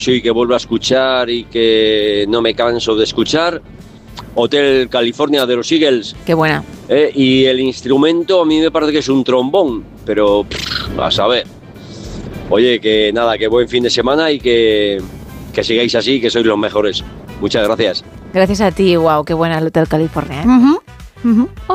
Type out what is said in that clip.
y que vuelvo a escuchar y que no me canso de escuchar. Hotel California de los Eagles. Qué buena. Y el instrumento a mí me parece que es un trombón, pero a saber. Oye, que nada, que buen fin de semana y que sigáis así, que sois los mejores. Muchas gracias. Gracias a ti, wow, qué buena el Hotel California. Ujú, ujú.